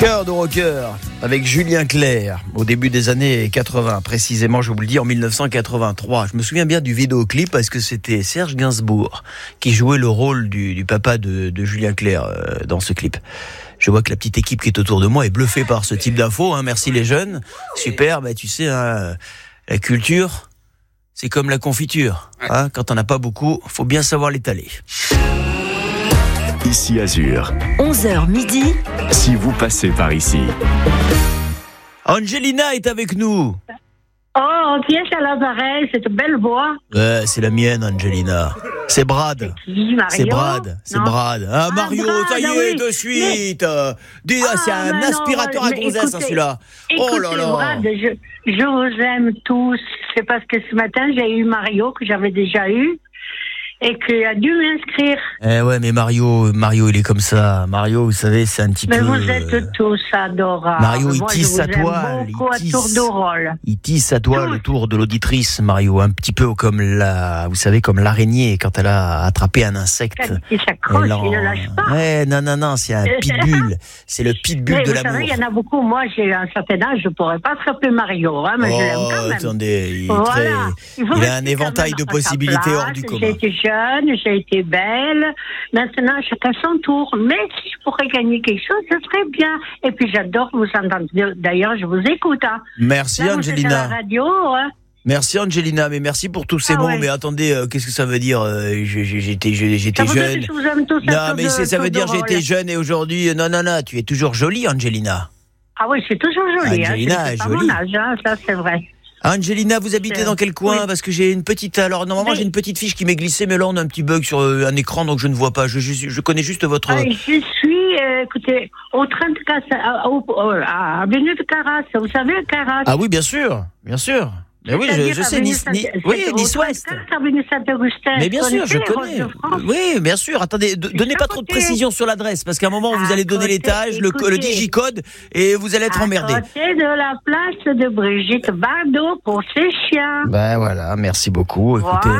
Cœur de rocker avec Julien Clerc au début des années 80, précisément je vous le dis en 1983. Je me souviens bien du vidéoclip parce que c'était Serge Gainsbourg qui jouait le rôle du papa de Julien Clerc dans ce clip. Je vois que la petite équipe qui est autour de moi est bluffée par ce type d'infos. Merci les jeunes, super. Tu sais, la culture, c'est comme la confiture. Quand on n'a pas beaucoup, faut bien savoir l'étaler. Ici Azur. 11h midi. Si vous passez par ici. Angelina est avec nous. Oh, qui est à l'appareil? Cette belle voix. C'est la mienne, Angelina. C'est Brad. C'est Brad. C'est Brad. Mario, Brad, ça y est, de suite. C'est un aspirateur à gonzesse, celui-là. Oh là là. Brad, je vous aime tous. C'est parce que ce matin, j'ai eu Mario, que j'avais déjà eu. Et qu'il a dû m'inscrire. Ouais, mais Mario, il est comme ça. Mario, vous savez, c'est un petit peu... Mais vous êtes tous adorables. Mario, il tisse sa toile. Il tisse sa toile autour de l'auditrice, Mario. Un petit peu comme vous savez, comme l'araignée quand elle a attrapé un insecte. Il s'accroche, il ne lâche pas. Ouais, non, c'est un pitbull. C'est le pitbull de l'amour. Vous savez, il y en a beaucoup. Moi, j'ai un certain âge, je ne pourrais pas s'appeler Mario, mais je l'aime quand même. Attendez, il a un éventail de possibilités hors du commun. J'ai été belle. Maintenant, chacun son tour. Mais si je pourrais gagner quelque chose, ce serait bien. Et puis, j'adore vous entendre. D'ailleurs, je vous écoute. Merci, là, Angelina. Vous êtes à la radio, Merci, Angelina. Mais merci pour tous ces mots. Ouais. Mais attendez, qu'est-ce que ça veut dire j'étais jeune. Je vous aime tous. Non, mais ça veut dire j'étais jeune et aujourd'hui... Non, tu es toujours jolie, Angelina. Ah oui, c'est toujours joli. Angelina, c'est pas jolie. mon âge, ça, c'est vrai. Angelina, vous habitez dans quel coin? Parce que j'ai une petite... Alors, normalement, j'ai une petite fiche qui m'est glissée, mais là, on a un petit bug sur un écran, donc je ne vois pas. Je connais juste votre... Je suis, écoutez, au train de à Avenue de Carras. Vous savez, Carras? Ah oui, bien sûr. Mais oui, je sais, Nice Ouest. Mais bien sûr, je connais. Oui, bien sûr. Attendez, donnez pas trop de précisions sur l'adresse, parce qu'à un moment, vous allez donner l'étage, le digicode, et vous allez être emmerdé. À côté de la place de Brigitte Bardot pour ses chiens. Ben voilà, merci beaucoup. Écoutez,